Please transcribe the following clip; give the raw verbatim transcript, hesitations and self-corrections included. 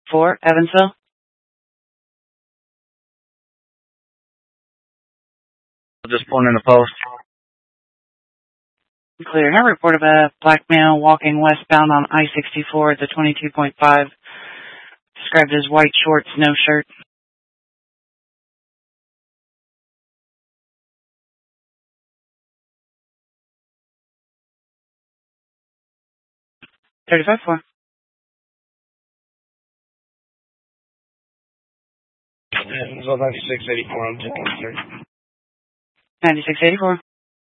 four, Evansville. Just pulling in the post. Clear. I reported a black male walking westbound on I sixty-four at the twenty-two point five. Described as white shorts, no shirt. thirty-five four. Evansville ninety-six eighty-four, I'm checking, sir. ninety-six eighty-four.